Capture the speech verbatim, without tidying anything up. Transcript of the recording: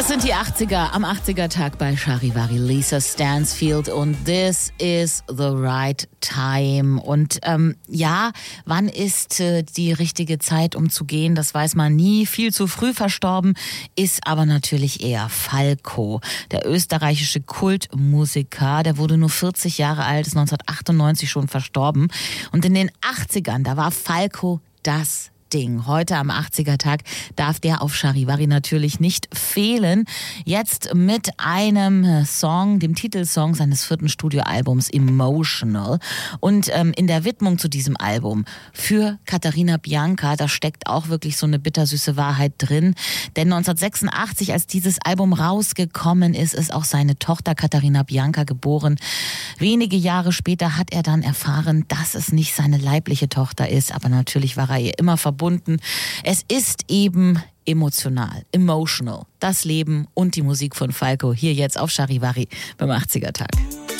Das sind die achtziger am achtziger-Tag bei Charivari. Lisa Stansfield und This is the right time. Und ähm, ja, wann ist äh, die richtige Zeit, um zu gehen? Das weiß man nie. Viel zu früh verstorben ist aber natürlich eher Falco, der österreichische Kultmusiker. Der wurde nur vierzig Jahre alt, ist neunzehnhundertachtundneunzig schon verstorben. Und in den achtzigern, da war Falco das Ding. Heute am achtziger-Tag darf der auf Charivari natürlich nicht fehlen. Jetzt mit einem Song, dem Titelsong seines vierten Studioalbums Emotional. Und ähm, in der Widmung zu diesem Album für Caterina Bianca, da steckt auch wirklich so eine bittersüße Wahrheit drin. Denn neunzehnhundertsechsundachtzig, als dieses Album rausgekommen ist, ist auch seine Tochter Caterina Bianca geboren. Wenige Jahre später hat er dann erfahren, dass es nicht seine leibliche Tochter ist. Aber natürlich war er ihr immer verbunden. Es ist eben emotional, emotional. Das Leben und die Musik von Falco hier jetzt auf Charivari beim achtziger-Tag.